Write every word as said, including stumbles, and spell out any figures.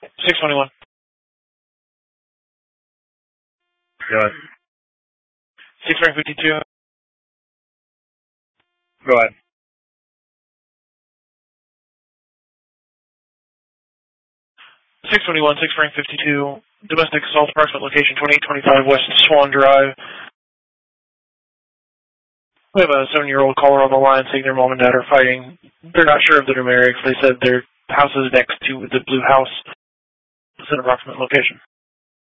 six twenty-one. Go ahead. six Frank fifty-two. Go ahead. six twenty-one, six Frank fifty-two. Domestic assault, approximate location twenty-eight twenty-five West Swan Drive. We have a seven-year-old caller on the line saying their mom and dad are fighting. They're not sure of the numerics. They said their house is next to the blue house. It's an approximate location.